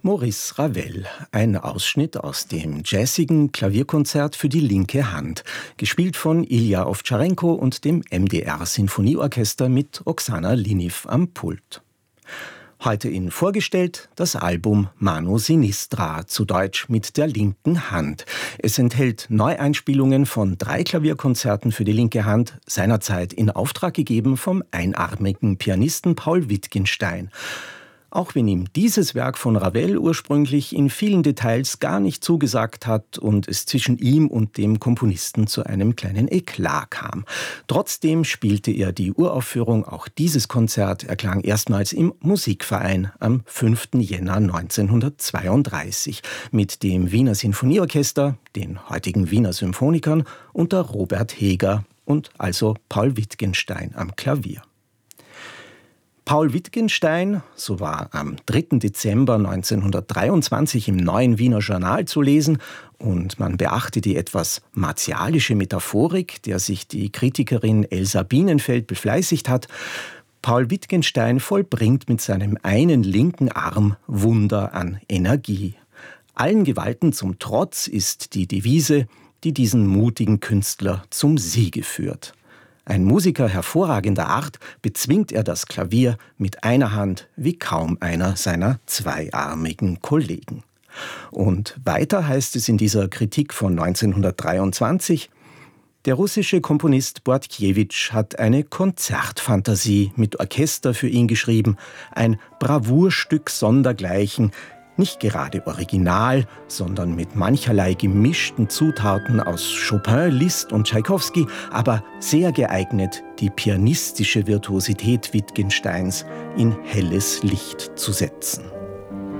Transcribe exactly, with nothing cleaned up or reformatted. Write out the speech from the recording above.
Maurice Ravel, ein Ausschnitt aus dem jazzigen Klavierkonzert für die linke Hand, gespielt von Ilja Ovtcharенko und dem M D R-Sinfonieorchester mit Oksana Liniw am Pult. Heute Ihnen vorgestellt das Album Mano Sinistra, zu Deutsch mit der linken Hand. Es enthält Neueinspielungen von drei Klavierkonzerten für die linke Hand, seinerzeit in Auftrag gegeben vom einarmigen Pianisten Paul Wittgenstein. Auch wenn ihm dieses Werk von Ravel ursprünglich in vielen Details gar nicht zugesagt hat und es zwischen ihm und dem Komponisten zu einem kleinen Eklat kam. Trotzdem spielte er die Uraufführung, auch dieses Konzert erklang erstmals im Musikverein am fünften Jänner neunzehnhundertzweiunddreißig mit dem Wiener Sinfonieorchester, den heutigen Wiener Symphonikern unter Robert Heger und also Paul Wittgenstein am Klavier. Paul Wittgenstein, so war am dritten Dezember neunzehnhundertdreiundzwanzig im Neuen Wiener Journal zu lesen, und man beachte die etwas martialische Metaphorik, der sich die Kritikerin Elsa Bienenfeld befleißigt hat. Paul Wittgenstein vollbringt mit seinem einen linken Arm Wunder an Energie. Allen Gewalten zum Trotz ist die Devise, die diesen mutigen Künstler zum Siege führt. Ein Musiker hervorragender Art bezwingt er das Klavier mit einer Hand wie kaum einer seiner zweiarmigen Kollegen. Und weiter heißt es in dieser Kritik von neunzehnhundertdreiundzwanzig, der russische Komponist Bortkiewicz hat eine Konzertfantasie mit Orchester für ihn geschrieben, ein Bravourstück sondergleichen, nicht gerade original, sondern mit mancherlei gemischten Zutaten aus Chopin, Liszt und Tschaikowski, aber sehr geeignet, die pianistische Virtuosität Wittgensteins in helles Licht zu setzen.